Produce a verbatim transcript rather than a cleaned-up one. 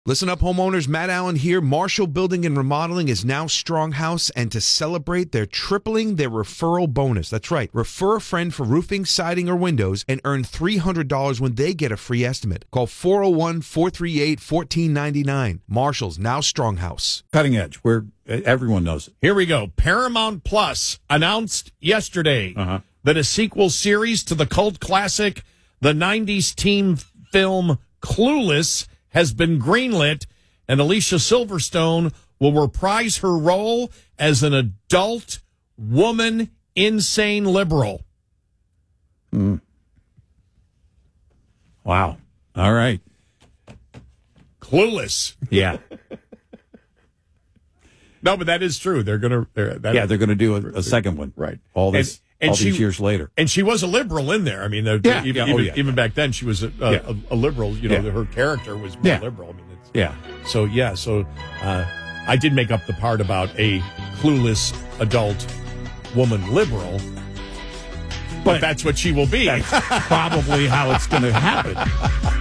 Listen up, homeowners. Matt Allen here. Marshall Building and Remodeling is now Stronghouse, and to celebrate, they're tripling their referral bonus. That's right. Refer a friend for roofing, siding, or windows and earn three hundred dollars when they get a free estimate. Call four oh one, four three eight, one four nine nine. Marshall's now Stronghouse. Cutting Edge, where everyone knows it. Here we go. Paramount Plus announced yesterday Uh-huh. that a sequel series to the cult classic, the nineties teen film Clueless, has been greenlit, and Alicia Silverstone will reprise her role as an adult woman insane liberal. Mm. Wow. All right. Clueless. Yeah. No, but that is true. They're going to. Yeah, they're going to do a, a second one. Right. All this. And, and all she, these years later. And she was a liberal in there. I mean, the, Yeah, even, yeah, oh, even, yeah. even back then, she was a, a, Yeah. a, a liberal. You know, Yeah. her character was more Yeah. liberal. I mean, it's, Yeah. So, yeah, so uh, I did make up the part about a clueless adult woman liberal, but, But that's what she will be. That's probably how it's going to happen.